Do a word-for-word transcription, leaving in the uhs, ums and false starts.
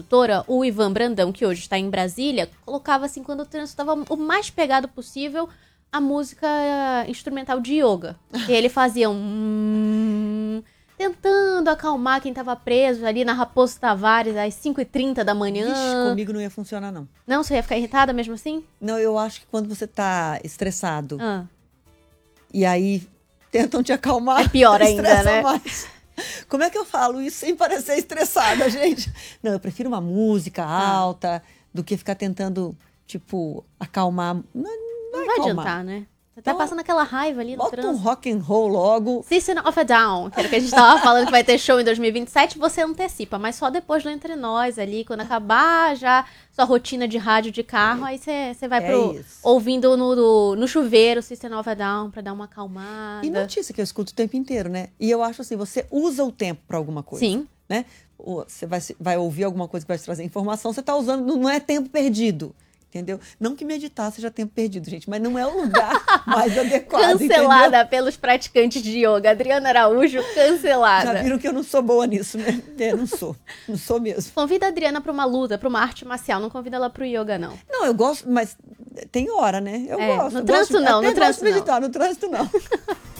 produtora, o Ivan Brandão, que hoje está em Brasília, colocava assim, quando o trânsito estava o mais pegado possível, a música instrumental de yoga. E ele fazia um... tentando acalmar quem estava preso ali na Raposo Tavares às cinco e trinta da manhã. Vixe, comigo não ia funcionar, não. Não? Você ia ficar irritada mesmo assim? Não, eu acho que quando você tá estressado Ah. e aí tentam te acalmar... É pior ainda, estressa né? mais. Como é que eu falo isso sem parecer estressada, gente? Não, eu prefiro uma música alta do que ficar tentando, tipo, acalmar. Não, não, Não é vai acalmar. adiantar, né? Você Então, tá passando aquela raiva ali no Bota um trânsito. rock and roll logo. System of a Down, que era o que a gente tava falando que vai ter show em dois mil e vinte e sete, você antecipa, mas só depois do Entre Nós ali, quando acabar já sua rotina de rádio de carro, aí você você vai É pro isso. ouvindo no, no, no chuveiro System of a Down pra dar uma acalmada. E notícia que eu escuto o tempo inteiro, né? E eu acho assim, você usa o tempo pra alguma coisa. Sim. Né? Ou Você vai, se- vai ouvir alguma coisa que vai te trazer informação, você tá usando, não não é tempo perdido. Entendeu? Não que meditar seja tempo perdido, gente, mas não é o lugar mais adequado. Cancelada entendeu? pelos praticantes de yoga. Adriana Araújo, cancelada. Já viram que eu não sou boa nisso, né? É, não sou. Não sou mesmo. Convida a Adriana pra uma luta, pra uma arte marcial. Não convida ela pro yoga, não. Não, eu gosto, mas tem hora, né? Eu É, gosto. no eu trânsito gosto, não, até no gosto trânsito de não. meditar, no trânsito não.